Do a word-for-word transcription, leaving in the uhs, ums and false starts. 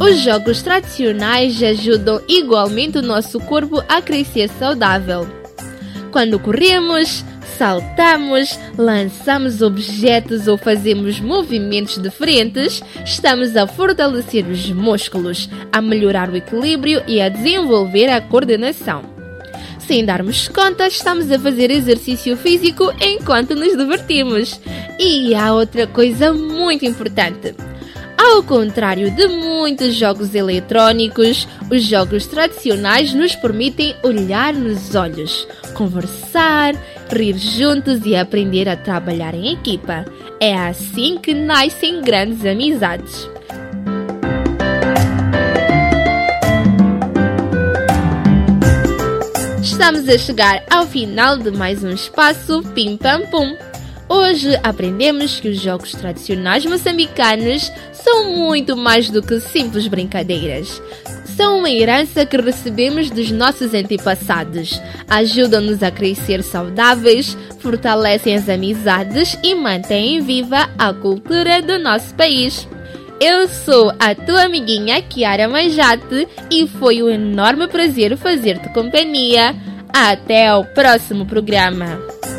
Os jogos tradicionais ajudam igualmente o nosso corpo a crescer saudável. Quando corremos, saltamos, lançamos objetos ou fazemos movimentos diferentes, estamos a fortalecer os músculos, a melhorar o equilíbrio e a desenvolver a coordenação. Sem darmos conta, estamos a fazer exercício físico enquanto nos divertimos. E há outra coisa muito importante. Ao contrário de muitos jogos eletrônicos, os jogos tradicionais nos permitem olhar nos olhos, conversar, rir juntos e aprender a trabalhar em equipa. É assim que nascem grandes amizades. Estamos a chegar ao final de mais um espaço Pim Pam Pum. Hoje aprendemos que os jogos tradicionais moçambicanos são muito mais do que simples brincadeiras. São uma herança que recebemos dos nossos antepassados. Ajudam-nos a crescer saudáveis, fortalecem as amizades e mantêm viva a cultura do nosso país. Eu sou a tua amiguinha Kiara Majate e foi um enorme prazer fazer-te companhia. Até ao próximo programa.